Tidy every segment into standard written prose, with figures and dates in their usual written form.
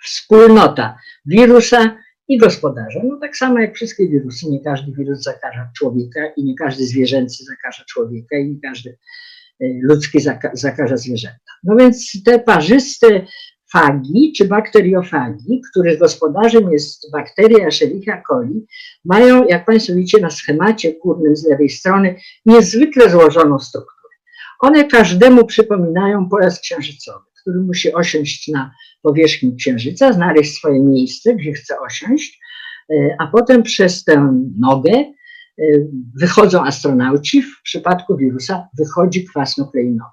wspólnota wirusa i gospodarza. No tak samo jak wszystkie wirusy, nie każdy wirus zakaża człowieka i nie każdy zwierzęcy zakaża człowieka i nie każdy ludzki zakaża zwierzęta. No więc te parzyste fagi czy bakteriofagi, których gospodarzem jest bakteria Escherichia coli, mają, jak Państwo widzicie na schemacie górnym z lewej strony, niezwykle złożoną strukturę. One każdemu przypominają pojazd księżycowy, który musi osiąść na powierzchni Księżyca, znaleźć swoje miejsce, gdzie chce osiąść, a potem przez tę nogę wychodzą astronauci, w przypadku wirusa wychodzi kwas nukleinowy.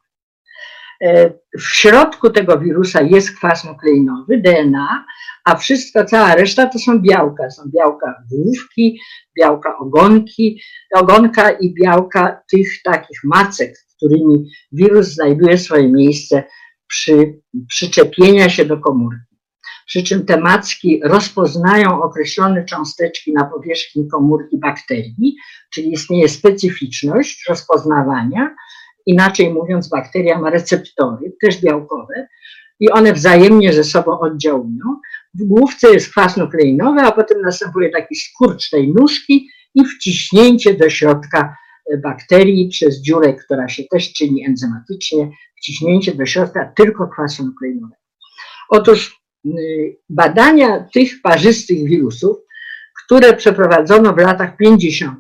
W środku tego wirusa jest kwas nukleinowy, DNA, a cała reszta to są białka. Są białka główki, białka ogonka i białka tych takich macek, którymi wirus znajduje swoje miejsce przy przyczepienia się do komórki. Przy czym te macki rozpoznają określone cząsteczki na powierzchni komórki bakterii, czyli istnieje specyficzność rozpoznawania. Inaczej mówiąc, bakteria ma receptory, też białkowe, i one wzajemnie ze sobą oddziałują. W główce jest kwas nukleinowy, a potem następuje taki skurcz tej nóżki i wciśnięcie do środka bakterii przez dziurę, która się też czyni enzymatycznie, wciśnięcie do środka tylko kwasu nukleinowego. Otóż badania tych parzystych wirusów, które przeprowadzono w latach 50.,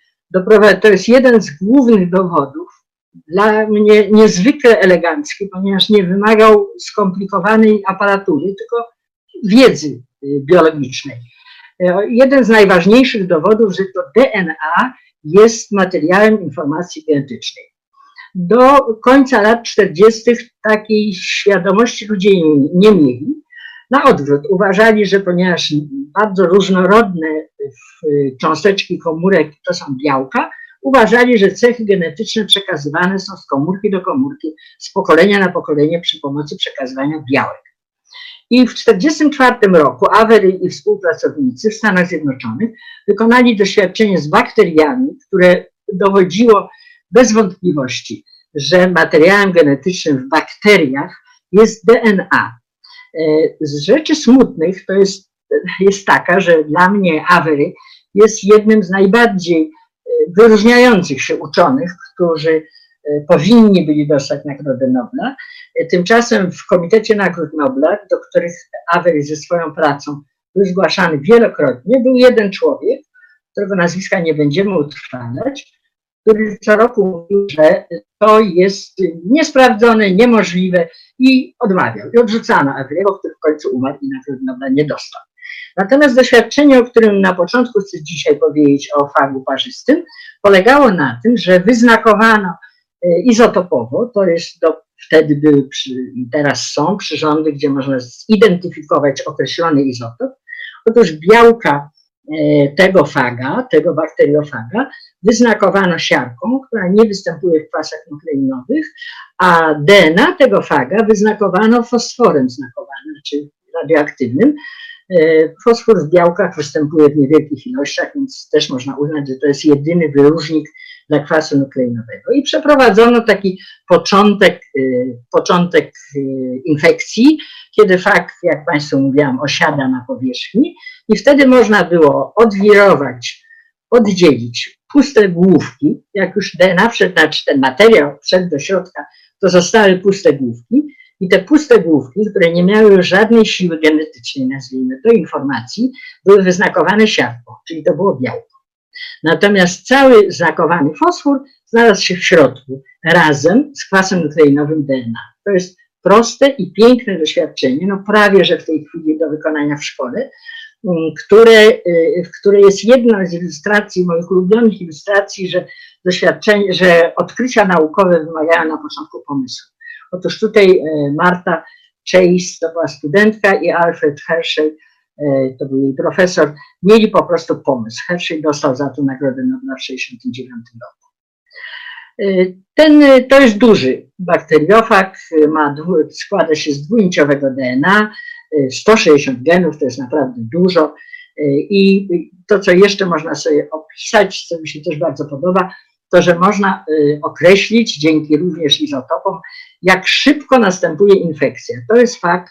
to jest jeden z głównych dowodów, dla mnie niezwykle elegancki, ponieważ nie wymagał skomplikowanej aparatury, tylko wiedzy biologicznej. Jeden z najważniejszych dowodów, że to DNA jest materiałem informacji genetycznej. Do końca lat 40. takiej świadomości ludzie nie mieli. Na odwrót, uważali, że ponieważ bardzo różnorodne cząsteczki komórek to są białka, uważali, że cechy genetyczne przekazywane są z komórki do komórki, z pokolenia na pokolenie przy pomocy przekazywania białek. I w 1944 roku Avery i współpracownicy w Stanach Zjednoczonych wykonali doświadczenie z bakteriami, które dowodziło bez wątpliwości, że materiałem genetycznym w bakteriach jest DNA. Z rzeczy smutnych to jest taka, że dla mnie Avery jest jednym z najbardziej wyróżniających się uczonych, którzy powinni byli dostać Nagrodę Nobla. Tymczasem w Komitecie Nagród Nobla, do których Avery ze swoją pracą był zgłaszany wielokrotnie, był jeden człowiek, którego nazwiska nie będziemy utrwalać, który co roku mówił, że to jest niesprawdzone, niemożliwe i odmawiał. I odrzucano Avery'ego, który w końcu umarł i Nagrody Nobla nie dostał. Natomiast doświadczenie, o którym na początku chcę dzisiaj powiedzieć, o fagu parzystym, polegało na tym, że wyznakowano izotopowo, to jest wtedy były i teraz są przyrządy, gdzie można zidentyfikować określony izotop. Otóż białka tego faga, tego bakteriofaga, wyznakowano siarką, która nie występuje w kwasach nukleinowych, a DNA tego faga wyznakowano fosforem znakowanym, czyli radioaktywnym. Fosfor w białkach występuje w niewielkich ilościach, więc też można uznać, że to jest jedyny wyróżnik dla kwasu nukleinowego. I przeprowadzono taki początek infekcji, kiedy fag, jak Państwu mówiłam, osiada na powierzchni i wtedy można było odwirować, oddzielić puste główki. Jak już DNA wszedł, znaczy ten materiał wszedł do środka, to zostały puste główki. I te puste główki, które nie miały już żadnej siły genetycznej, nazwijmy to, informacji, były wyznakowane siarką, czyli to było białko. Natomiast cały znakowany fosfor znalazł się w środku razem z kwasem nukleinowym DNA. To jest proste i piękne doświadczenie, no prawie że w tej chwili do wykonania w szkole, które jest jedną z ilustracji, moich ulubionych ilustracji, że odkrycia naukowe wymagają na początku pomysłu. Otóż tutaj Martha Chase, to była studentka, i Alfred Hershey, to był jej profesor, mieli po prostu pomysł. Hershey dostał za to Nagrodę Nobla w 1969 roku. To jest duży bakteriofag, składa się z dwunicowego DNA, 160 genów, to jest naprawdę dużo. I to, co jeszcze można sobie opisać, co mi się też bardzo podoba, to, że można określić, dzięki również izotopom, jak szybko następuje infekcja. To jest fakt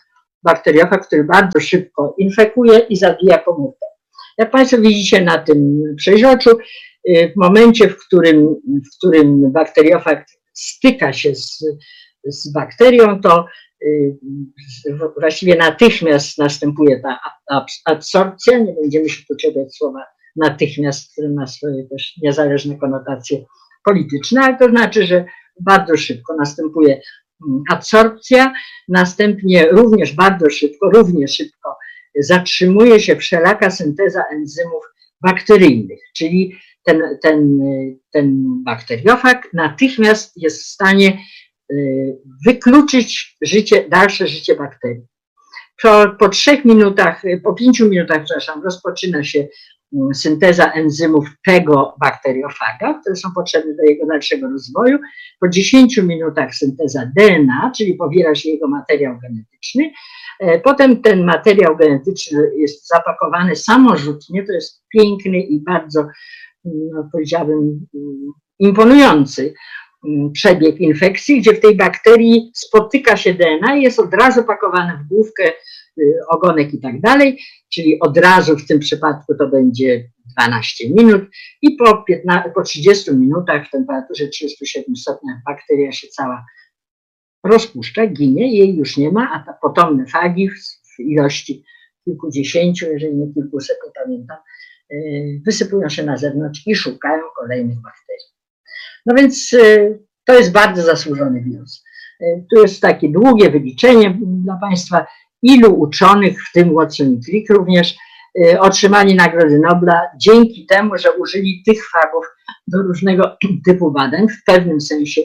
bakteriofag, który bardzo szybko infekuje i zabija komórkę. Jak Państwo widzicie na tym przeźroczu, w momencie, w którym bakteriofag styka się z bakterią, to właściwie natychmiast następuje ta adsorpcja, nie będziemy się tu czepiać słowa natychmiast, które ma swoje też niezależne konotacje polityczne, ale to znaczy, że bardzo szybko następuje adsorpcja, następnie również bardzo szybko, równie szybko zatrzymuje się wszelaka synteza enzymów bakteryjnych, czyli ten bakteriofag natychmiast jest w stanie wykluczyć dalsze życie bakterii. Po 3 minutach, po 5 minutach, przepraszam, rozpoczyna się synteza enzymów tego bakteriofaga, które są potrzebne do jego dalszego rozwoju. Po 10 minutach synteza DNA, czyli powiela się jego materiał genetyczny. Potem ten materiał genetyczny jest zapakowany samorzutnie, to jest piękny i bardzo, no, powiedziałabym, imponujący przebieg infekcji, gdzie w tej bakterii spotyka się DNA i jest od razu pakowane w główkę, ogonek i tak dalej, czyli od razu w tym przypadku to będzie 12 minut i po 30 minutach w temperaturze 37 stopniach bakteria się cała rozpuszcza, ginie, jej już nie ma, a te potomne fagi w ilości kilkudziesięciu, jeżeli nie kilkuset, nie pamiętam, wysypują się na zewnątrz i szukają kolejnych bakterii. No więc to jest bardzo zasłużony wirus. Tu jest takie długie wyliczenie dla Państwa, ilu uczonych, w tym Watson i Crick również, otrzymali Nagrody Nobla dzięki temu, że użyli tych fagów do różnego typu badań. W pewnym sensie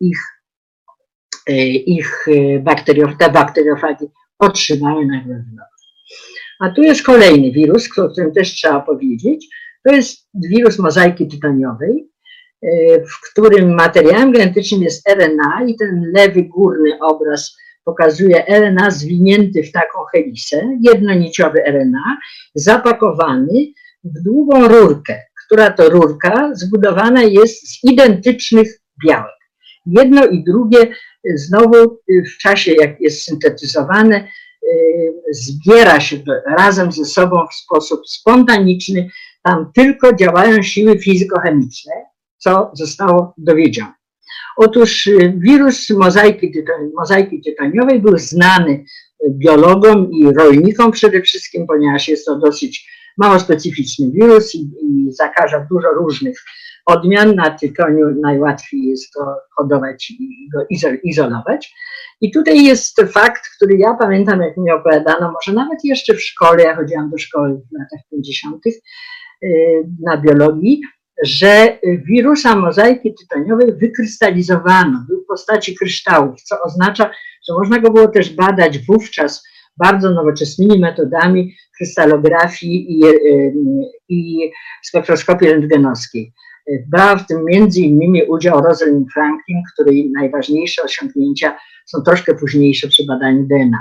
te bakteriofagi otrzymały Nagrody Nobla. A tu jest kolejny wirus, o którym też trzeba powiedzieć. To jest wirus mozaiki tytoniowej, w którym materiałem genetycznym jest RNA i ten lewy górny obraz pokazuje RNA zwinięty w taką helisę, jednoniciowy RNA, zapakowany w długą rurkę, która to rurka zbudowana jest z identycznych białek. Jedno i drugie znowu w czasie, jak jest syntetyzowane, zbiera się razem ze sobą w sposób spontaniczny, tam tylko działają siły fizykochemiczne, co zostało dowiedzione. Otóż wirus mozaiki tytoniowej był znany biologom i rolnikom przede wszystkim, ponieważ jest to dosyć mało specyficzny wirus i zakaża dużo różnych odmian. Na tytoniu najłatwiej jest go hodować i go izolować. I tutaj jest fakt, który ja pamiętam, jak mi opowiadano, może nawet jeszcze w szkole, ja chodziłam do szkoły w latach 50. Na biologii, że wirusa mozaiki tytoniowej wykrystalizowano, był w postaci kryształów, co oznacza, że można go było też badać wówczas bardzo nowoczesnymi metodami krystalografii i spektroskopii rentgenowskiej. Brała w tym między innymi udział Rosalind Franklin, której najważniejsze osiągnięcia są troszkę późniejsze przy badaniu DNA.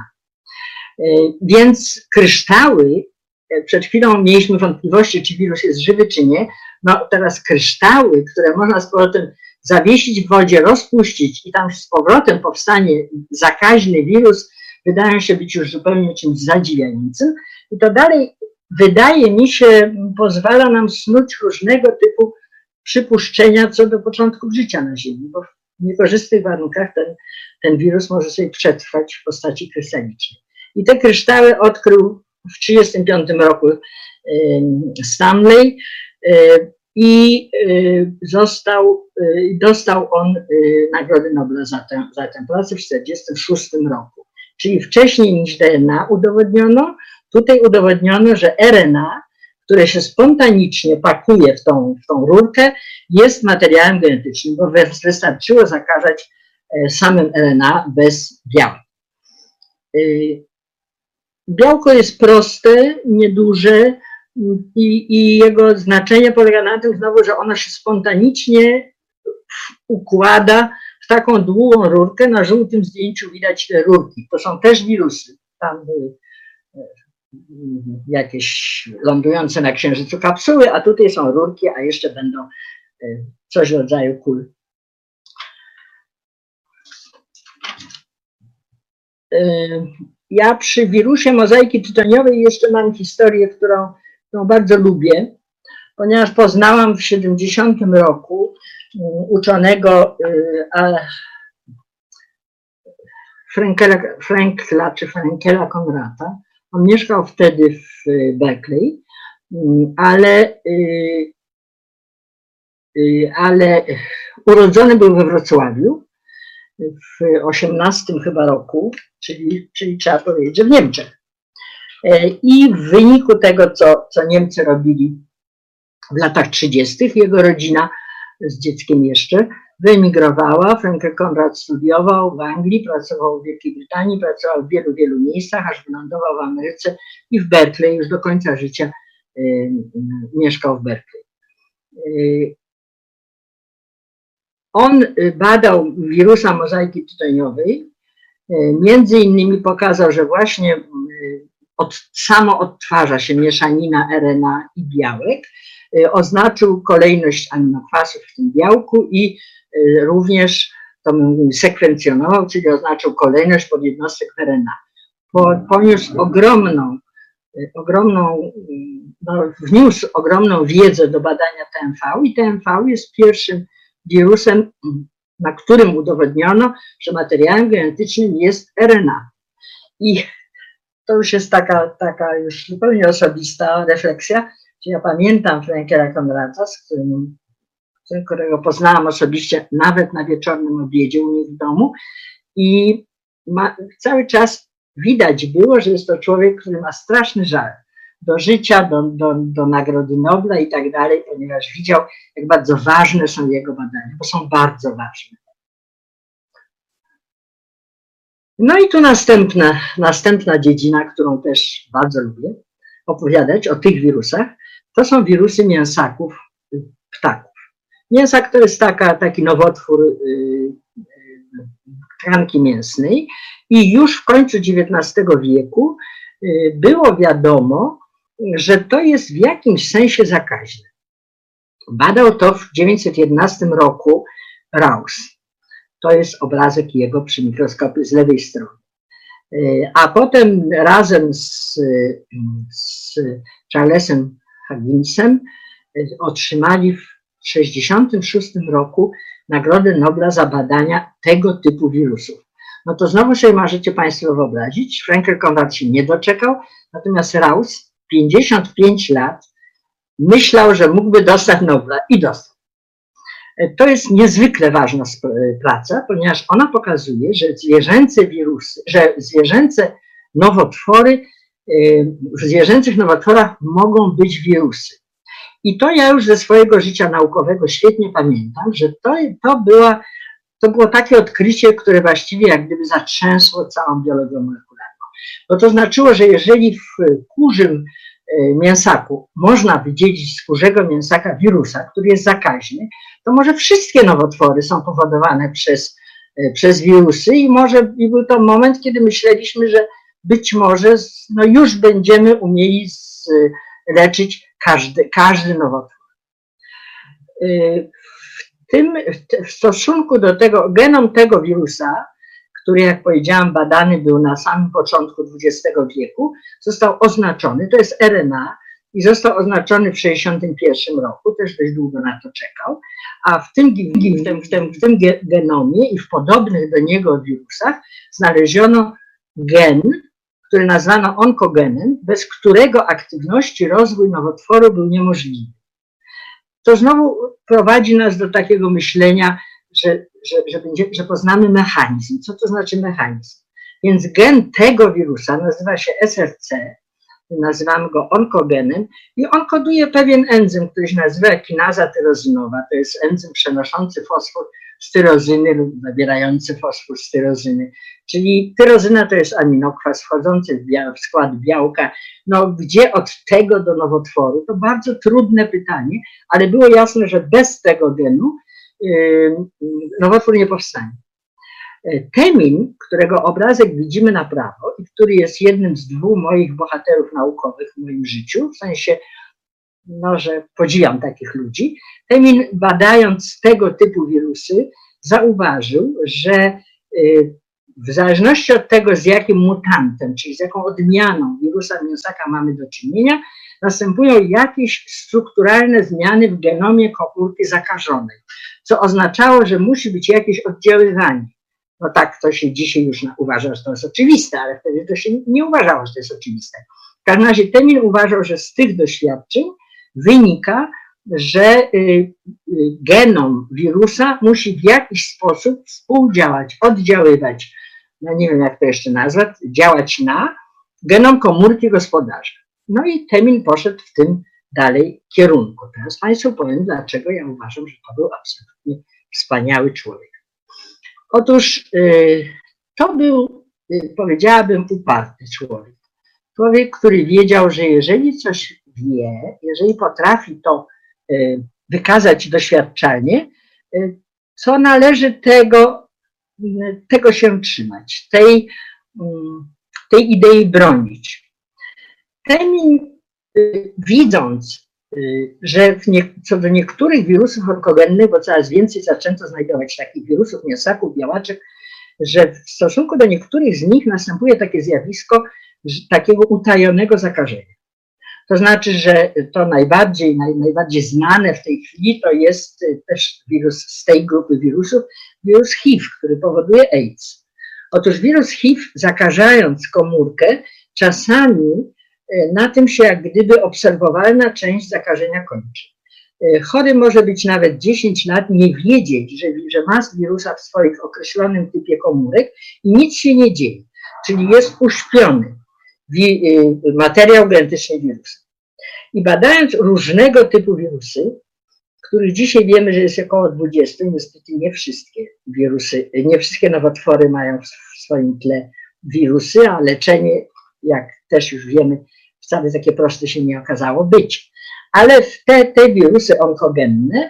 Więc kryształy, przed chwilą mieliśmy wątpliwości, czy wirus jest żywy, czy nie. No teraz kryształy, które można z powrotem zawiesić w wodzie, rozpuścić i tam z powrotem powstanie zakaźny wirus, wydają się być już zupełnie czymś zadziwiającym. I to dalej, wydaje mi się, pozwala nam snuć różnego typu przypuszczenia co do początków życia na Ziemi, bo w niekorzystnych warunkach ten wirus może sobie przetrwać w postaci krystalicznej. I te kryształy odkrył w 1935 roku Stanley i dostał on Nagrodę Nobla za tę pracę w 1946 roku. Czyli wcześniej niż DNA udowodniono, tutaj udowodniono, że RNA, które się spontanicznie pakuje w tą rurkę, jest materiałem genetycznym, bo wystarczyło zakażać samym RNA bez białek. Białko jest proste, nieduże i jego znaczenie polega na tym znowu, że ono się spontanicznie układa w taką długą rurkę. Na żółtym zdjęciu widać te rurki. To są też wirusy. Tam były jakieś lądujące na Księżycu kapsuły, a tutaj są rurki, a jeszcze będą coś w rodzaju kul. ja przy wirusie mozaiki tytoniowej jeszcze mam historię, którą bardzo lubię, ponieważ poznałam w 70 roku uczonego Frankela Conrada. On mieszkał wtedy w Berkeley, ale urodzony był we Wrocławiu w 18 chyba roku, czyli trzeba powiedzieć, że w Niemczech. I w wyniku tego, co Niemcy robili w latach 30., jego rodzina z dzieckiem jeszcze wyemigrowała. Frankel Conrad studiował w Anglii, pracował w Wielkiej Brytanii, pracował w wielu, wielu miejscach, aż wylądował w Ameryce i w Berkeley już do końca życia mieszkał w Berkeley. On badał wirusa mozaiki tytoniowej, między innymi pokazał, że właśnie samo odtwarza się mieszanina RNA i białek, oznaczył kolejność aminokwasów w tym białku i również, to my mówimy, sekwencjonował, czyli oznaczył kolejność podjednostek w RNA. Poniósł wniósł ogromną wiedzę do badania TMV i TMV jest pierwszym wirusem, na którym udowodniono, że materiałem genetycznym jest RNA. I to już jest taka już zupełnie osobista refleksja. Ja pamiętam Frankela Conrada, którego poznałam osobiście nawet na wieczornym obiedzie u nich w domu i cały czas widać było, że jest to człowiek, który ma straszny żal do życia, do Nagrody Nobla i tak dalej, ponieważ widział, jak bardzo ważne są jego badania, bo są bardzo ważne. No i tu następna dziedzina, którą też bardzo lubię opowiadać o tych wirusach, to są wirusy mięsaków ptaków. Mięsak to jest taki nowotwór tkanki mięsnej i już w końcu XIX wieku było wiadomo, że to jest w jakimś sensie zakaźne. Badał to w 1911 roku Rous. To jest obrazek jego przy mikroskopie z lewej strony. A potem razem z Charlesem Hugginsem otrzymali w 1966 roku Nagrodę Nobla za badania tego typu wirusów. No to znowu sobie możecie Państwo wyobrazić, Frankel Conrad się nie doczekał, natomiast Rous 55 lat myślał, że mógłby dostać Nobla i dostał. To jest niezwykle ważna praca, ponieważ ona pokazuje, że zwierzęce wirusy, że w zwierzęcych nowotworach mogą być wirusy. I to ja już ze swojego życia naukowego świetnie pamiętam, że to było takie odkrycie, które właściwie jak gdyby zatrzęsło całą biologią molekularną. Bo to znaczyło, że jeżeli w kurzym mięsaku można wydzielić z kurzego mięsaka wirusa, który jest zakaźny, to może wszystkie nowotwory są powodowane przez wirusy i był to moment, kiedy myśleliśmy, że być może już będziemy umieli leczyć każdy nowotwór. W stosunku do tego, genom tego wirusa, który, jak powiedziałam, badany był na samym początku XX wieku, został oznaczony, to jest RNA, i został oznaczony w 1961 roku, też dość długo na to czekał, a w tym genomie i w podobnych do niego wirusach znaleziono gen, który nazwano onkogenem, bez którego aktywność i rozwój nowotworu był niemożliwy. To znowu prowadzi nas do takiego myślenia, że poznamy mechanizm. Co to znaczy mechanizm? Więc gen tego wirusa nazywa się SRC, nazywamy go onkogenem i on koduje pewien enzym, który się nazywa kinaza tyrozynowa. To jest enzym przenoszący fosfor z tyrozyny lub zabierający fosfor z tyrozyny. Czyli tyrozyna to jest aminokwas wchodzący w skład białka. No gdzie od tego do nowotworu? To bardzo trudne pytanie, ale było jasne, że bez tego genu nowotwór nie powstanie. Temin, którego obrazek widzimy na prawo i który jest jednym z dwóch moich bohaterów naukowych w moim życiu, w sensie, że podziwiam takich ludzi, Temin, badając tego typu wirusy, zauważył, że w zależności od tego, z jakim mutantem, czyli z jaką odmianą wirusa mięsaka mamy do czynienia, następują jakieś strukturalne zmiany w genomie komórki zakażonej, co oznaczało, że musi być jakieś oddziaływanie. No tak, to się dzisiaj już uważa, że to jest oczywiste, ale wtedy to się nie uważało, że to jest oczywiste. W każdym razie Temin uważał, że z tych doświadczeń wynika, że genom wirusa musi w jakiś sposób współdziałać, oddziaływać, no nie wiem jak to jeszcze nazwać, działać na genom komórki gospodarza. No i Temin poszedł w tym dalej kierunku. Teraz Państwu powiem, dlaczego ja uważam, że to był absolutnie wspaniały człowiek. Otóż to był, powiedziałabym, uparty człowiek. Człowiek, który wiedział, że jeżeli coś wie, jeżeli potrafi to wykazać doświadczalnie, co należy tego się trzymać, tej idei bronić. Temin, widząc, że co do niektórych wirusów onkogennych, bo coraz więcej zaczęto znajdować takich wirusów, mięsaków, białaczek, że w stosunku do niektórych z nich następuje takie zjawisko takiego utajonego zakażenia. To znaczy, że to najbardziej znane w tej chwili to jest też wirus z tej grupy wirusów, wirus HIV, który powoduje AIDS. Otóż wirus HIV, zakażając komórkę, czasami na tym się jak gdyby obserwowalna część zakażenia kończy. Chory może być nawet 10 lat, nie wiedzieć, że ma wirusa w swoim określonym typie komórek i nic się nie dzieje, czyli jest uśpiony materiał genetyczny wirusa. I badając różnego typu wirusy, których dzisiaj wiemy, że jest około 20, niestety nie wszystkie wirusy, nie wszystkie nowotwory mają w swoim tle wirusy, a leczenie, jak też już wiemy, wcale takie proste się nie okazało być. Ale te wirusy onkogenne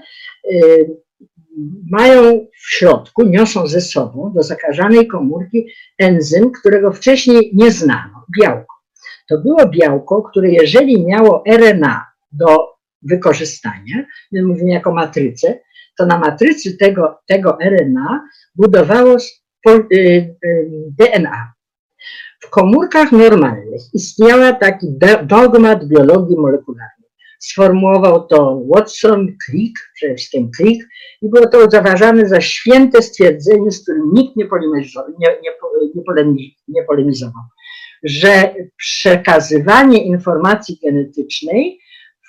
mają w środku, niosą ze sobą do zakażanej komórki enzym, którego wcześniej nie znano, białko. To było białko, które jeżeli miało RNA do wykorzystania, my mówimy jako matrycę, to na matrycy tego RNA budowało DNA. W komórkach normalnych istniał taki dogmat biologii molekularnej. Sformułował to Watson, Crick, przede wszystkim Crick, i było to uważane za święte stwierdzenie, z którym nikt nie polemizował, że przekazywanie informacji genetycznej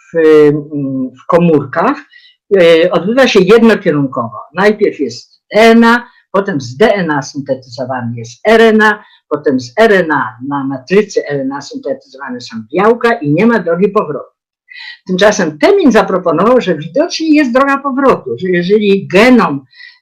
w komórkach odbywa się jednokierunkowo. Najpierw jest DNA, potem z DNA syntetyzowany jest RNA, potem z RNA na matrycy RNA syntetyzowane są białka i nie ma drogi powrotu. Tymczasem Temin zaproponował, że widocznie jest droga powrotu, że jeżeli genom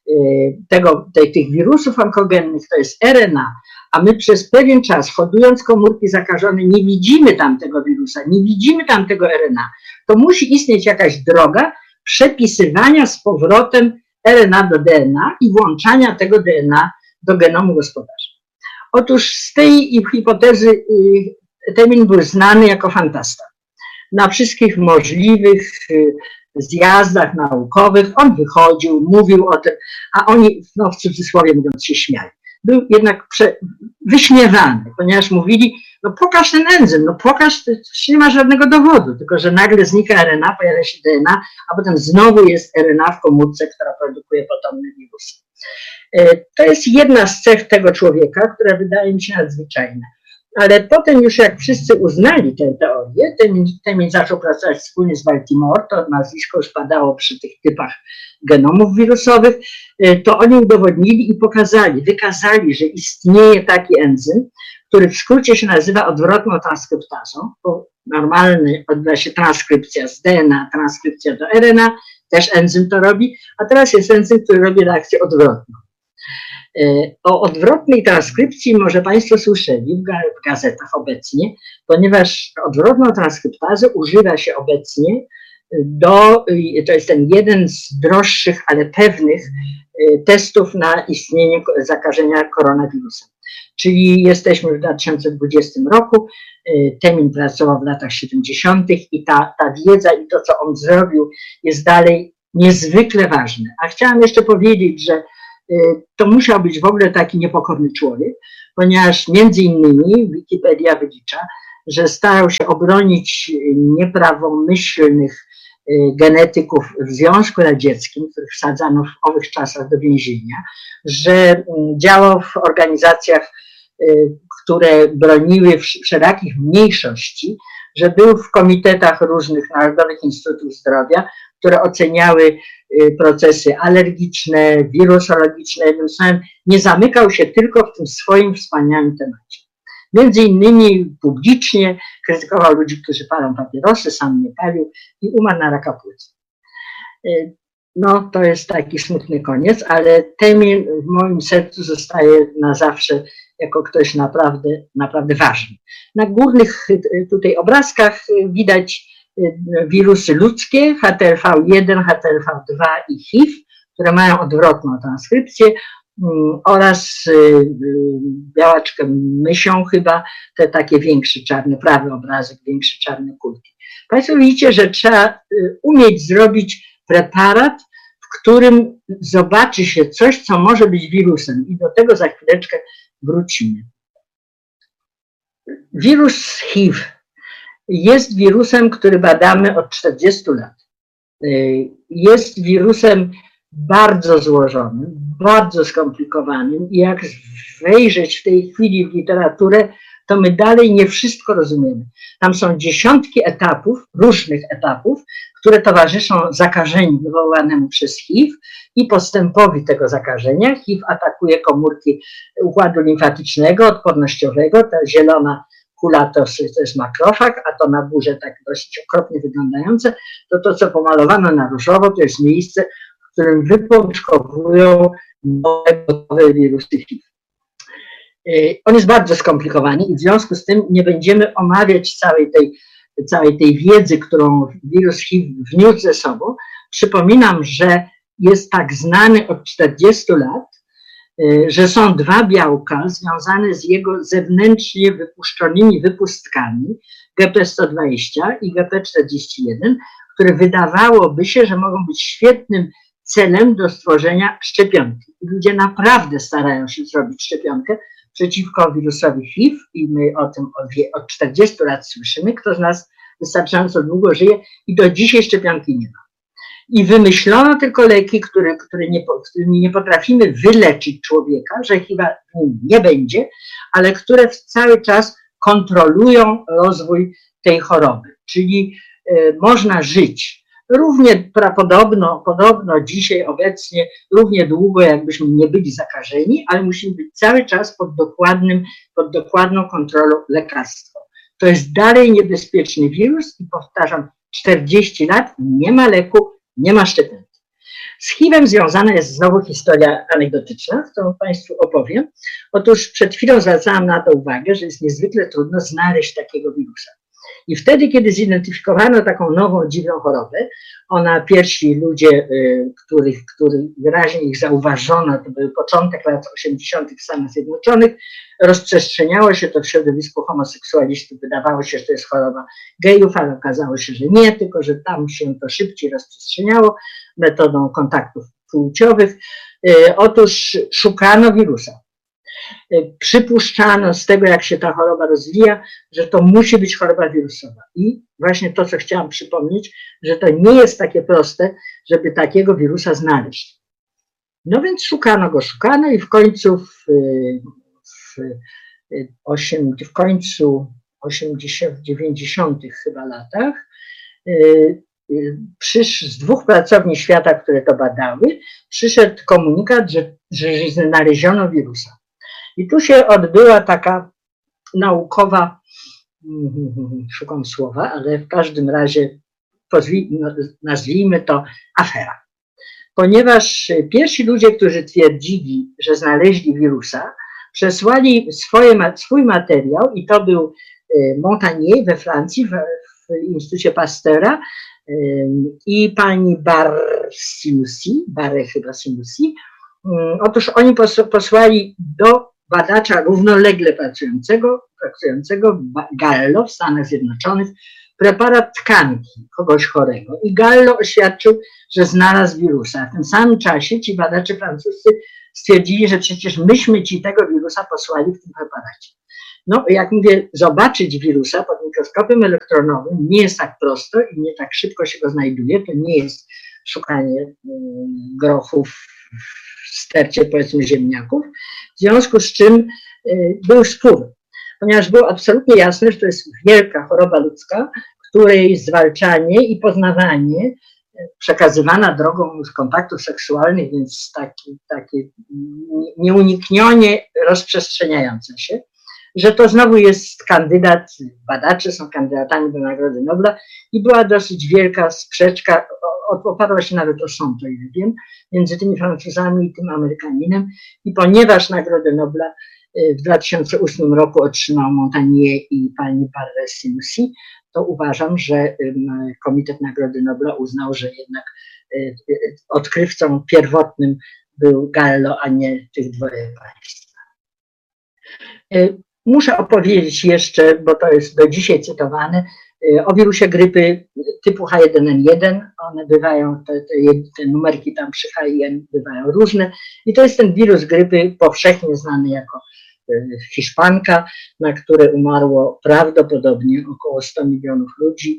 tych wirusów onkogennych to jest RNA, a my przez pewien czas, hodując komórki zakażone, nie widzimy tamtego wirusa, nie widzimy tamtego RNA, to musi istnieć jakaś droga przepisywania z powrotem RNA do DNA i włączania tego DNA do genomu gospodarza. Otóż z tej hipotezy Temin był znany jako fantasta. Na wszystkich możliwych zjazdach naukowych on wychodził, mówił o tym, a oni, no w cudzysłowie mówiąc, się śmiali. Był jednak wyśmiewany, ponieważ mówili, no pokaż ten enzym, no pokaż, nie ma żadnego dowodu, tylko że nagle znika RNA, pojawia się DNA, a potem znowu jest RNA w komórce, która produkuje potomne wirusy. To jest jedna z cech tego człowieka, która wydaje mi się nadzwyczajna. Ale potem już jak wszyscy uznali tę teorię, Temin zaczął pracować wspólnie z Baltimore, to nazwisko już padało przy tych typach genomów wirusowych, to oni udowodnili i wykazali, że istnieje taki enzym, który w skrócie się nazywa odwrotną transkryptazą, bo normalnie odbywa się transkrypcja z DNA, transkrypcja do RNA, też enzym to robi, a teraz jest enzym, który robi reakcję odwrotną. O odwrotnej transkrypcji może Państwo słyszeli w gazetach obecnie, ponieważ odwrotną transkryptazę używa się obecnie to jest ten jeden z droższych, ale pewnych testów na istnienie zakażenia koronawirusem. Czyli jesteśmy w 2020 roku, Temin pracował w latach 70. i ta wiedza i to, co on zrobił, jest dalej niezwykle ważne. A chciałam jeszcze powiedzieć, że to musiał być w ogóle taki niepokorny człowiek, ponieważ między innymi Wikipedia wylicza, że starał się obronić nieprawomyślnych genetyków w Związku Radzieckim, których wsadzano w owych czasach do więzienia, że działał w organizacjach, które broniły wszelakich mniejszości, że był w komitetach różnych Narodowych Instytutów Zdrowia, które oceniały procesy alergiczne, wirusologiczne. Nie zamykał się tylko w tym swoim wspaniałym temacie. Między innymi publicznie krytykował ludzi, którzy palą papierosy, sam nie palił i umarł na raka płuc. No, to jest taki smutny koniec, ale Temin w moim sercu zostaje na zawsze jako ktoś naprawdę, naprawdę ważny. Na górnych tutaj obrazkach widać wirusy ludzkie, HTLV1, HTLV2 i HIV, które mają odwrotną transkrypcję, oraz białaczkę mysią chyba, te takie większe czarne, prawy obrazek, większe czarne kulki. Państwo widzicie, że trzeba umieć zrobić preparat, w którym zobaczy się coś, co może być wirusem i do tego za chwileczkę wrócimy. Wirus HIV jest wirusem, który badamy od 40 lat. Jest wirusem bardzo złożonym, bardzo skomplikowanym i jak wejrzeć w tej chwili w literaturę, to my dalej nie wszystko rozumiemy. Tam są dziesiątki etapów, różnych etapów, które towarzyszą zakażeniu wywołanemu przez HIV i postępowi tego zakażenia. HIV atakuje komórki układu limfatycznego, odpornościowego. Ta zielona kula to jest makrofag, a to na górze tak dość okropnie wyglądające, to co pomalowano na różowo, to jest miejsce, w którym wypączkowują nowe wirusy HIV. On jest bardzo skomplikowany i w związku z tym nie będziemy omawiać całej tej wiedzy, którą wirus HIV wniósł ze sobą. Przypominam, że jest tak znany od 40 lat, że są dwa białka związane z jego zewnętrznie wypuszczonymi wypustkami GP120 i GP41, które wydawałoby się, że mogą być świetnym celem do stworzenia szczepionki. I ludzie naprawdę starają się zrobić szczepionkę przeciwko wirusowi HIV i my o tym od 40 lat słyszymy. Kto z nas wystarczająco długo żyje i do dzisiaj szczepionki nie ma. I wymyślono tylko leki, którymi nie potrafimy wyleczyć człowieka, że chyba nie będzie, ale które cały czas kontrolują rozwój tej choroby. Czyli można żyć równie podobno dzisiaj, obecnie, równie długo, jakbyśmy nie byli zakażeni, ale musimy być cały czas pod dokładną kontrolą lekarstwa. To jest dalej niebezpieczny wirus i powtarzam, 40 lat, nie ma leku, nie ma szczepionki. Z HIV-em związana jest znowu historia anegdotyczna, którą Państwu opowiem. Otóż przed chwilą zwracałam na to uwagę, że jest niezwykle trudno znaleźć takiego wirusa. I wtedy, kiedy zidentyfikowano taką nową, dziwną chorobę, pierwsi ludzie, których wyraźnie ich zauważono, to był początek lat 80. w Stanach Zjednoczonych, rozprzestrzeniało się to w środowisku homoseksualistów, wydawało się, że to jest choroba gejów, ale okazało się, że nie, tylko że tam się to szybciej rozprzestrzeniało metodą kontaktów płciowych. Otóż szukano wirusa. Przypuszczano z tego, jak się ta choroba rozwija, że to musi być choroba wirusowa. I właśnie to, co chciałam przypomnieć, że to nie jest takie proste, żeby takiego wirusa znaleźć. No więc szukano i w końcu w końcu 80, 90 chyba latach z dwóch pracowni świata, które to badały, przyszedł komunikat, że znaleziono wirusa. I tu się odbyła taka naukowa, szukam słowa, ale w każdym razie nazwijmy to afera. Ponieważ pierwsi ludzie, którzy twierdzili, że znaleźli wirusa, przesłali swój materiał i to był Montagnier we Francji, w Instytucie Pasteura i pani Barre chyba Sinussi. Otóż oni posłali do badacza równolegle pracującego Gallo w Stanach Zjednoczonych preparat tkanki kogoś chorego. I Gallo oświadczył, że znalazł wirusa. W tym samym czasie ci badacze francuscy stwierdzili, że przecież myśmy ci tego wirusa posłali w tym preparacie. No, jak mówię, zobaczyć wirusa pod mikroskopem elektronowym nie jest tak prosto i nie tak szybko się go znajduje. To nie jest szukanie grochów w stercie, powiedzmy, ziemniaków. W związku z czym był spór, ponieważ było absolutnie jasne, że to jest wielka choroba ludzka, której zwalczanie i poznawanie przekazywana drogą kontaktów seksualnych, więc takie nieuniknione rozprzestrzeniające się, że to znowu jest kandydat, badacze są kandydatami do Nagrody Nobla i była dosyć wielka sprzeczka, oparła się nawet o sąd, o ile wiem, między tymi Francuzami i tym Amerykaninem i ponieważ Nagrodę Nobla w 2008 roku otrzymał Montagnier i pani Barré-Sinoussi, to uważam, że Komitet Nagrody Nobla uznał, że jednak odkrywcą pierwotnym był Gallo, a nie tych dwoje państwa. Muszę opowiedzieć jeszcze, bo to jest do dzisiaj cytowane, o wirusie grypy typu H1N1. One bywają, te numerki tam przy H1 bywają różne i to jest ten wirus grypy powszechnie znany jako hiszpanka, na które umarło prawdopodobnie około 100 milionów ludzi,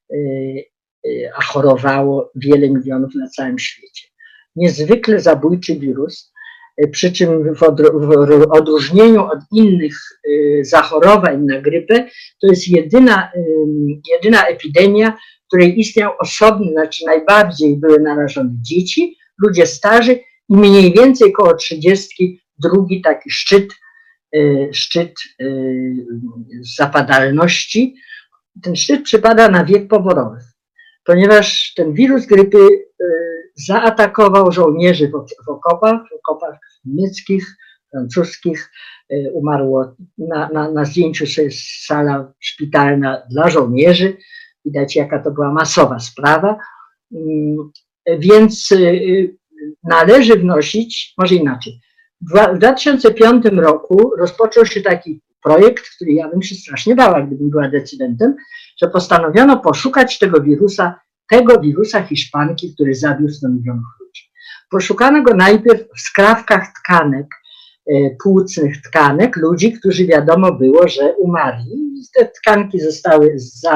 a chorowało wiele milionów na całym świecie. Niezwykle zabójczy wirus, przy czym w odróżnieniu od innych zachorowań na grypę, to jest jedyna epidemia, w której istniał osobny, znaczy najbardziej były narażone dzieci, ludzie starzy i mniej więcej koło 30 drugi taki szczyt zapadalności. Ten szczyt przypada na wiek poborowy, ponieważ ten wirus grypy zaatakował żołnierzy w okopach niemieckich, francuskich. Umarło na zdjęciu jest sala szpitalna dla żołnierzy. Widać, jaka to była masowa sprawa. Więc należy wnosić, może inaczej. W 2005 roku rozpoczął się taki projekt, który ja bym się strasznie bała, gdybym była decydentem, że postanowiono poszukać tego wirusa hiszpanki, który zabił 100 milionów ludzi. Poszukano go najpierw w skrawkach tkanek, płucnych tkanek, ludzi, którzy wiadomo było, że umarli. Te tkanki zostały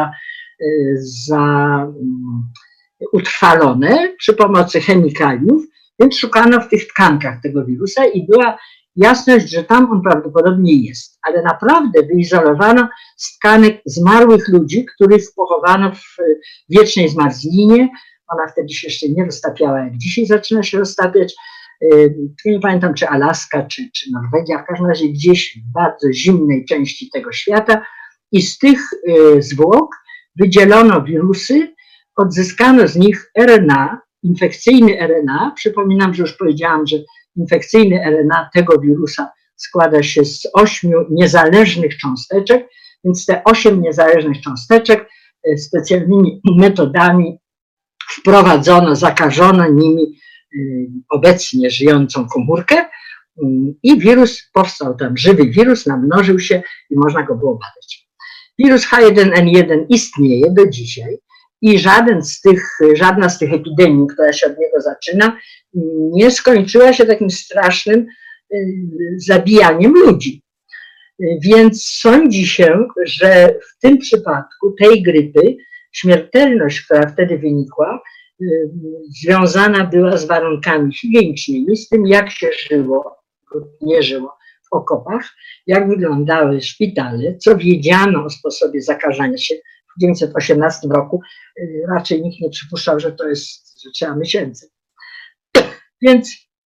utrwalone przy pomocy chemikaliów, więc szukano w tych tkankach tego wirusa i była jasność, że tam on prawdopodobnie jest. Ale naprawdę wyizolowano z tkanek zmarłych ludzi, których pochowano w wiecznej zmarzlinie. Ona wtedy się jeszcze nie roztapiała, jak dzisiaj zaczyna się roztapiać. Nie pamiętam, czy Alaska, czy Norwegia, w każdym razie gdzieś w bardzo zimnej części tego świata. I z tych zwłok wydzielono wirusy, odzyskano z nich RNA, infekcyjny RNA. Przypominam, że już powiedziałam, że infekcyjny RNA tego wirusa składa się z 8 niezależnych cząsteczek, więc te 8 niezależnych cząsteczek specjalnymi metodami wprowadzono, zakażono nimi obecnie żyjącą komórkę i wirus powstał tam, żywy wirus, namnożył się i można go było badać. Wirus H1N1 istnieje do dzisiaj i żadna z tych epidemii, która się od niego zaczyna, nie skończyła się takim strasznym zabijaniem ludzi. Więc sądzi się, że w tym przypadku tej grypy śmiertelność, która wtedy wynikła, związana była z warunkami higienicznymi, z tym, jak się żyło lub nie żyło w okopach, jak wyglądały szpitale, co wiedziano o sposobie zakażania się. W 1918 roku raczej nikt nie przypuszczał, że trzeba myć ręce. Więc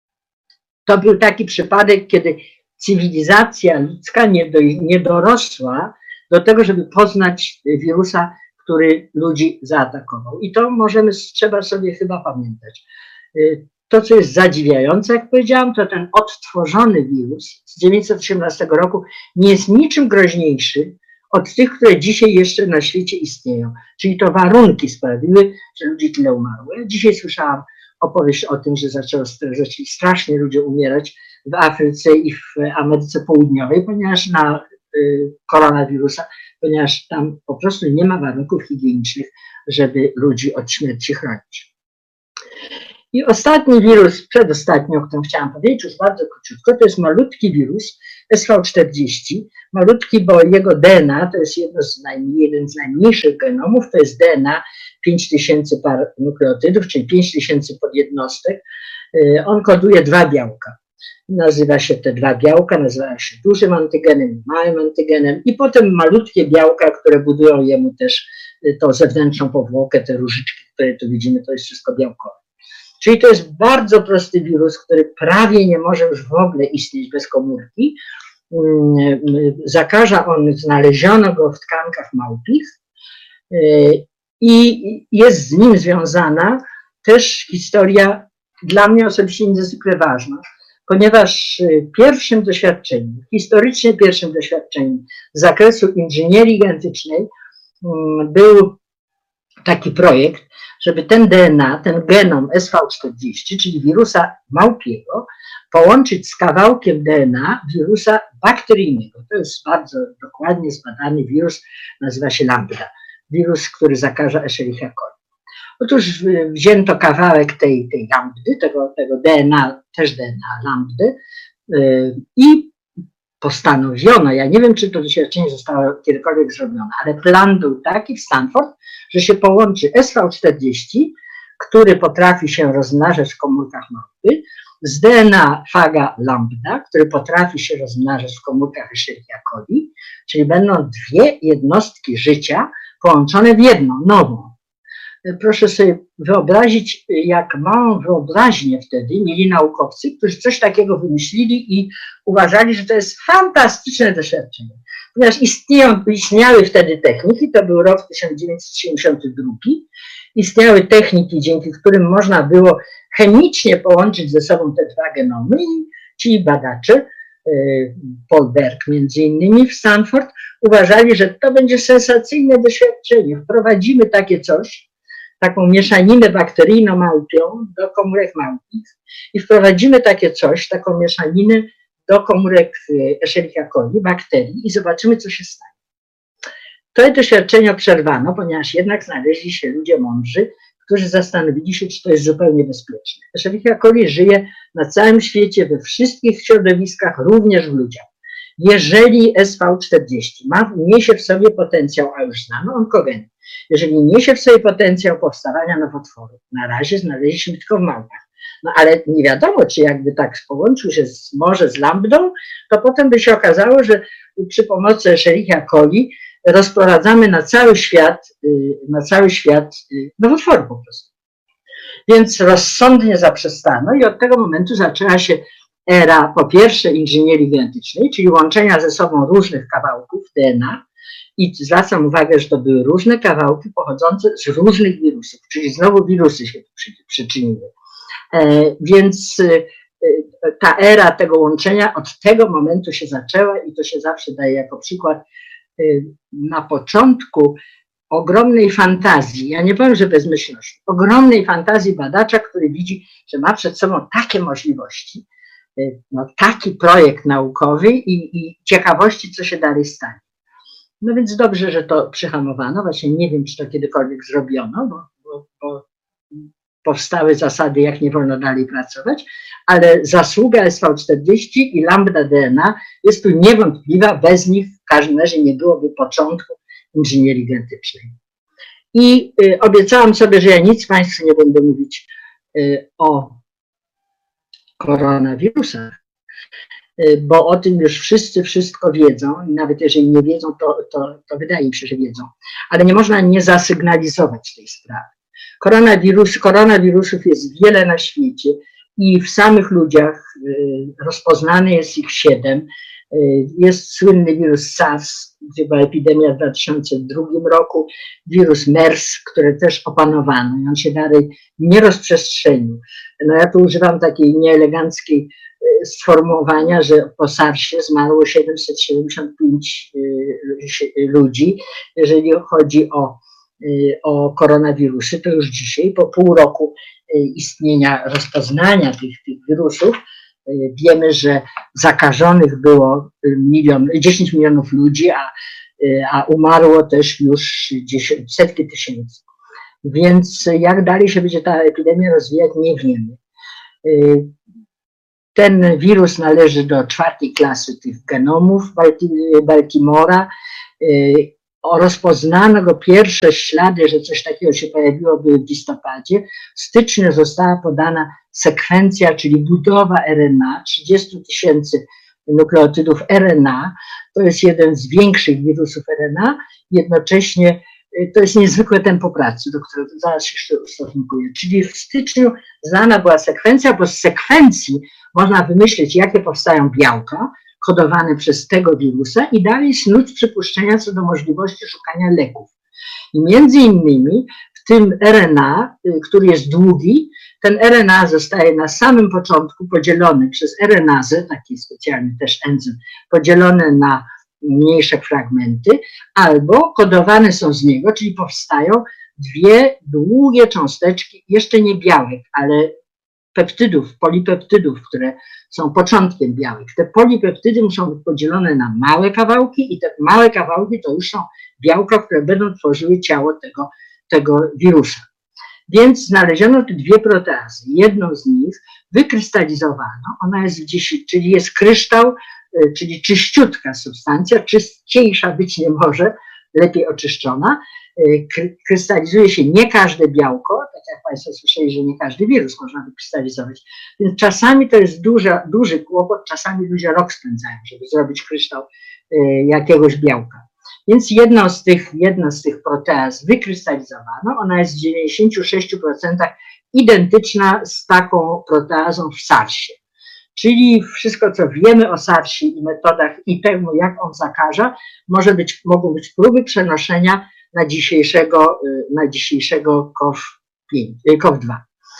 to był taki przypadek, kiedy cywilizacja ludzka nie dorosła do tego, żeby poznać wirusa, który ludzi zaatakował. I to trzeba sobie chyba pamiętać. To, co jest zadziwiające, jak powiedziałam, to ten odtworzony wirus z 1918 roku nie jest niczym groźniejszy od tych, które dzisiaj jeszcze na świecie istnieją. Czyli to warunki sprawiły, że ludzi tyle umarło. Ja dzisiaj słyszałam opowieść o tym, że zaczęli strasznie ludzie umierać w Afryce i w Ameryce Południowej, ponieważ na koronawirusa, ponieważ tam po prostu nie ma warunków higienicznych, żeby ludzi od śmierci chronić. I ostatni wirus, przedostatni, o którym chciałam powiedzieć, już bardzo króciutko, to jest malutki wirus SV40. Malutki, bo jego DNA to jest jeden z najmniejszych genomów, to jest DNA 5000 par nukleotydów, czyli 5000 podjednostek. On koduje 2 białka. Nazywa się te 2 białka, nazywają się dużym antygenem i małym antygenem i potem malutkie białka, które budują jemu też tą zewnętrzną powłokę, te różyczki, które tu widzimy, to jest wszystko białkowe. Czyli to jest bardzo prosty wirus, który prawie nie może już w ogóle istnieć bez komórki. Zakaża on, znaleziono go w tkankach małpich i jest z nim związana też historia dla mnie osobiście niezwykle ważna, ponieważ historycznie pierwszym doświadczeniem z zakresu inżynierii genetycznej był taki projekt, żeby ten DNA, ten genom SV40, czyli wirusa małpiego, połączyć z kawałkiem DNA wirusa bakteryjnego. To jest bardzo dokładnie zbadany wirus, nazywa się lambda. Wirus, który zakaża Escherichia coli. Otóż wzięto kawałek tej lambdy, tego DNA, też DNA lambdy i postanowiono, ja nie wiem, czy to doświadczenie zostało kiedykolwiek zrobione, ale plan był taki w Stanford, że się połączy SV40, który potrafi się rozmnażać w komórkach małpy, z DNA faga lambda, który potrafi się rozmnażać w komórkach Escherichia coli, czyli będą 2 jednostki życia połączone w jedną, nową. Proszę sobie wyobrazić, jak małą wyobraźnię wtedy mieli naukowcy, którzy coś takiego wymyślili i uważali, że to jest fantastyczne doświadczenie. Ponieważ istniały wtedy techniki, to był rok 1972, istniały techniki, dzięki którym można było chemicznie połączyć ze sobą te 2 genomy i ci badacze, Paul Berg między innymi w Stanford, uważali, że to będzie sensacyjne doświadczenie. Wprowadzimy takie coś, taką mieszaninę bakteryjno-małpią do komórek małpich i wprowadzimy takie coś, taką mieszaninę do komórek Escherichia coli, bakterii i zobaczymy, co się stanie. To doświadczenie przerwano, ponieważ jednak znaleźli się ludzie mądrzy, którzy zastanowili się, czy to jest zupełnie bezpieczne. Escherichia coli żyje na całym świecie, we wszystkich środowiskach, również w ludziach. Jeżeli SV40 niesie w sobie potencjał, a już znamy onkogeny, jeżeli niesie w sobie potencjał powstawania nowotworów, na razie znaleźliśmy tylko w małpach, no ale nie wiadomo, czy jakby tak połączył się może z lambdą, to potem by się okazało, że przy pomocy Escherichia coli rozprowadzamy na cały świat nowotwory po prostu. Więc rozsądnie zaprzestano i od tego momentu zaczęła się era, po pierwsze, inżynierii genetycznej, czyli łączenia ze sobą różnych kawałków DNA i zwracam uwagę, że to były różne kawałki pochodzące z różnych wirusów, czyli znowu wirusy się przyczyniły. Więc ta era tego łączenia od tego momentu się zaczęła i to się zawsze daje jako przykład na początku ogromnej fantazji, ja nie powiem, że bezmyślności, ogromnej fantazji badacza, który widzi, że ma przed sobą takie możliwości, no, taki projekt naukowy i ciekawości, co się dalej stanie. No więc dobrze, że to przyhamowano, właśnie nie wiem, czy to kiedykolwiek zrobiono, bo powstały zasady, jak nie wolno dalej pracować, ale zasługa SV40 i lambda DNA jest tu niewątpliwa, bez nich w każdym razie nie byłoby początku inżynierii genetycznej. I obiecałam sobie, że ja nic Państwu nie będę mówić o koronawirusach, bo o tym już wszyscy wszystko wiedzą i nawet jeżeli nie wiedzą, to wydaje mi się, że wiedzą. Ale nie można nie zasygnalizować tej sprawy. Koronawirusów jest wiele na świecie i w samych ludziach rozpoznane jest ich 7. Jest słynny wirus SARS, gdzie była epidemia w 2002 roku, wirus MERS, który też opanowano i on się dalej nie rozprzestrzenił. No ja tu używam takiej nieeleganckiej sformułowania, że po SARS-ie zmarło 775 ludzi. Jeżeli chodzi o koronawirusy, to już dzisiaj, po pół roku istnienia, rozpoznania tych wirusów, wiemy, że zakażonych było 10 milionów ludzi, a umarło też już setki tysięcy. Więc jak dalej się będzie ta epidemia rozwijać, nie wiemy. Ten wirus należy do 4. klasy tych genomów Baltimora. Rozpoznano go pierwsze ślady, że coś takiego się pojawiło w listopadzie. W styczniu została podana sekwencja, czyli budowa RNA, 30 000 nukleotydów RNA. To jest jeden z większych wirusów RNA. Jednocześnie to jest niezwykłe tempo pracy, do którego zaraz się jeszcze ustosunkuję. Czyli w styczniu znana była sekwencja, bo z sekwencji można wymyślić, jakie powstają białka kodowane przez tego wirusa i dalej snuć przypuszczenia co do możliwości szukania leków. I między innymi w tym RNA, który jest długi, ten RNA zostaje na samym początku podzielony przez RNazę, taki specjalny też enzym, podzielony na mniejsze fragmenty, albo kodowane są z niego, czyli powstają dwie długie cząsteczki, jeszcze nie białek, ale peptydów, polipeptydów, które są początkiem białek. Te polipeptydy muszą być podzielone na małe kawałki i te małe kawałki to już są białka, które będą tworzyły ciało tego wirusa. Więc znaleziono te dwie proteazy. Jedną z nich wykrystalizowano, ona jest gdzieś, czyli jest kryształ, czyli czyściutka substancja, czyściejsza być nie może, lepiej oczyszczona. Krystalizuje się nie każde białko, tak jak Państwo słyszeli, że nie każdy wirus można wykrystalizować. Więc czasami to jest duży kłopot, czasami ludzie rok spędzają, żeby zrobić kryształ jakiegoś białka. Więc jedna z tych proteaz wykrystalizowano, ona jest w 96% identyczna z taką proteazą w SARS-ie. Czyli wszystko, co wiemy o SARS-ie i metodach i temu, jak on zakaża, mogą być próby przenoszenia na dzisiejszego COV2.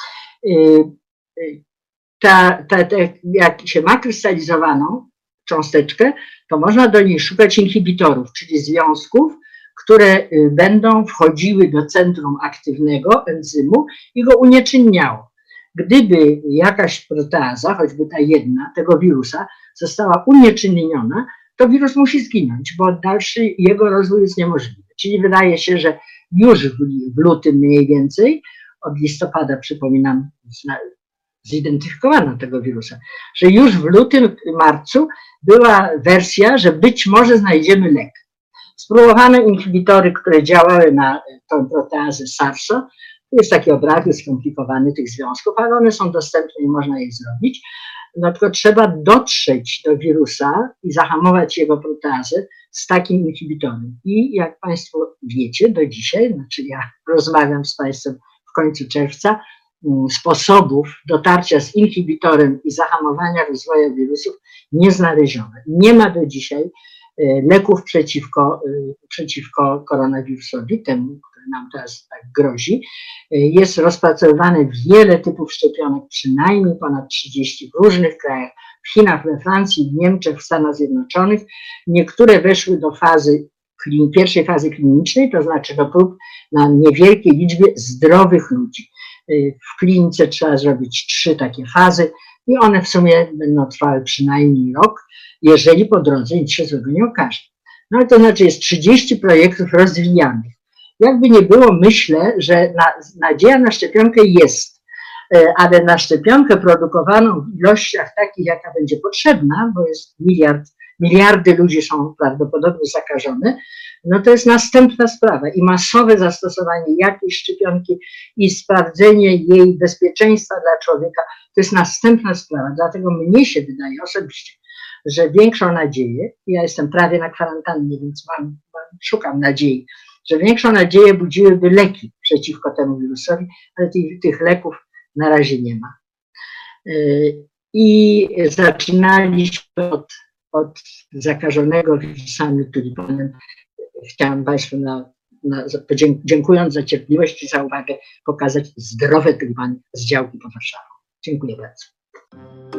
Jak się ma krystalizowaną cząsteczkę, to można do niej szukać inhibitorów, czyli związków, które będą wchodziły do centrum aktywnego enzymu i go unieczynniało. Gdyby jakaś proteaza, choćby ta jedna, tego wirusa, została unieczynniona, to wirus musi zginąć, bo dalszy jego rozwój jest niemożliwy. Czyli wydaje się, że już w lutym mniej więcej, od listopada przypominam, zidentyfikowano tego wirusa, że już w lutym, marcu była wersja, że być może znajdziemy lek. Spróbowano inhibitory, które działały na tę proteazę SARS-a. Tu jest taki obrazek skomplikowany tych związków, ale one są dostępne i można je zrobić. No tylko trzeba dotrzeć do wirusa i zahamować jego proteazę z takim inhibitorem. I jak Państwo wiecie, do dzisiaj, znaczy ja rozmawiam z Państwem w końcu czerwca, sposobów dotarcia z inhibitorem i zahamowania rozwoju wirusów nie znaleziono. Nie ma do dzisiaj leków przeciwko koronawirusowi, temu, który nam teraz tak grozi. Jest rozpracowywane wiele typów szczepionek, przynajmniej ponad 30 w różnych krajach, w Chinach, we Francji, w Niemczech, w Stanach Zjednoczonych. Niektóre weszły do pierwszej fazy klinicznej, to znaczy do prób na niewielkiej liczbie zdrowych ludzi. W klinice trzeba zrobić 3 takie fazy i one w sumie będą trwały przynajmniej rok, jeżeli po drodze nic się złego nie okaże. No ale to znaczy jest 30 projektów rozwijanych. Jakby nie było, myślę, że nadzieja na szczepionkę jest, ale na szczepionkę produkowaną w ilościach takich, jaka będzie potrzebna, bo jest miliardy ludzi są prawdopodobnie zakażone, no to jest następna sprawa i masowe zastosowanie jakiejś szczepionki i sprawdzenie jej bezpieczeństwa dla człowieka to jest następna sprawa. Dlatego mnie się wydaje osobiście, że większą nadzieję, ja jestem prawie na kwarantannie, więc szukam nadziei, że większą nadzieję budziłyby leki przeciwko temu wirusowi, ale tych leków na razie nie ma. I zaczynaliśmy od zakażonego wirusami tulipanem. Chciałam Państwu, dziękując za cierpliwość i za uwagę, pokazać zdrowe tulipany z działki pod Warszawą. Dziękuję bardzo.